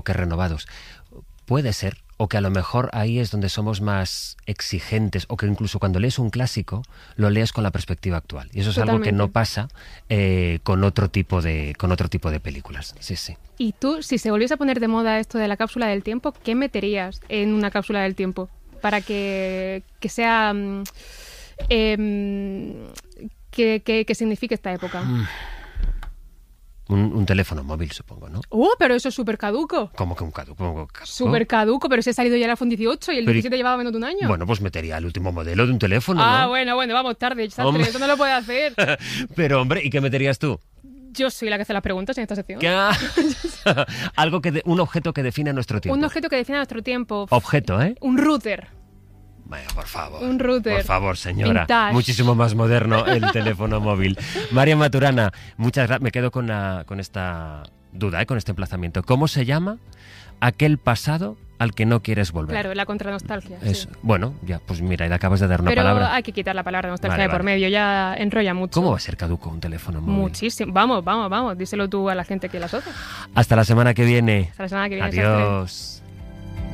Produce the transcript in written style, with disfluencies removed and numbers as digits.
que renovados. Puede ser, o que a lo mejor ahí es donde somos más exigentes, o que incluso cuando lees un clásico lo lees con la perspectiva actual. Y eso es algo que no pasa con otro tipo de películas. Sí, sí. Y tú, si se volviese a poner de moda esto de la cápsula del tiempo, ¿qué meterías en una cápsula del tiempo para que sea que signifique esta época? Un teléfono móvil, supongo, ¿no? Pero eso es súper caduco. ¿Cómo que un caduco? Súper caduco, pero se ha salido ya el iPhone 18 y el 17 llevaba menos de un año. Bueno, pues metería el último modelo de un teléfono, ¿no? Bueno, vamos tarde, Sastre, eso no lo puede hacer. Pero, hombre, ¿y qué meterías tú? Yo soy la que hace las preguntas en esta sección. Un objeto que define nuestro tiempo. Un objeto que define nuestro tiempo. Objeto, ¿eh? Un router. Vaya, por favor. Un router. Por favor, señora. Vintage. Muchísimo más moderno el teléfono móvil. María Maturana, muchas gracias. Me quedo con esta duda, con este emplazamiento. ¿Cómo se llama aquel pasado al que no quieres volver? Claro, la contranostalgia. Eso. Sí. Bueno, ya, pues mira, le acabas de dar una palabra. Pero hay que quitar la palabra nostalgia de por medio, ya enrolla mucho. ¿Cómo va a ser caduco un teléfono móvil? Muchísimo. Vamos, díselo tú a la gente que la asocia. Hasta la semana que viene. Hasta la semana que viene. Adiós.